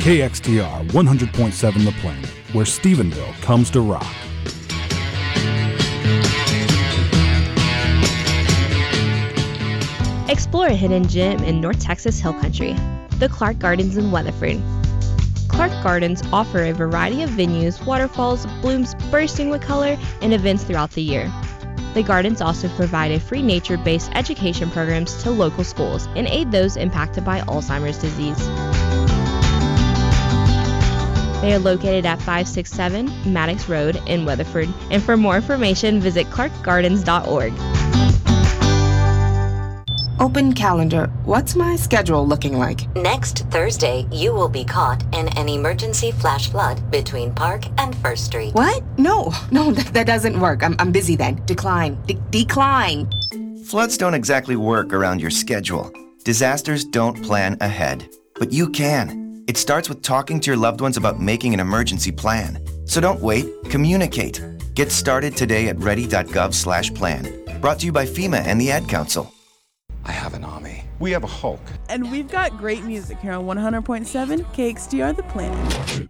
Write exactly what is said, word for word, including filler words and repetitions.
K X T R one hundred point seven The Planet, where Stephenville comes to rock. Explore a hidden gem in North Texas Hill Country, the Clark Gardens in Weatherford. Clark Gardens offer a variety of venues, waterfalls, blooms bursting with color, and events throughout the year. The gardens also provide a free nature-based education programs to local schools and aid those impacted by Alzheimer's disease. They are located at five six seven Maddox Road in Weatherford, and for more information, visit clark gardens dot org. Open calendar. What's my schedule looking like? Next Thursday, you will be caught in an emergency flash flood between Park and First Street. What? No, no, that, that doesn't work. I'm, I'm busy then. Decline. De- decline. Floods don't exactly work around your schedule. Disasters don't plan ahead. But you can. It starts with talking to your loved ones about making an emergency plan. So don't wait. Communicate. Get started today at ready dot gov slash plan. Brought to you by FEMA and the Ad Council. I have an army. We have a Hulk. And we've got great music here on one hundred point seven K X T R The Planet.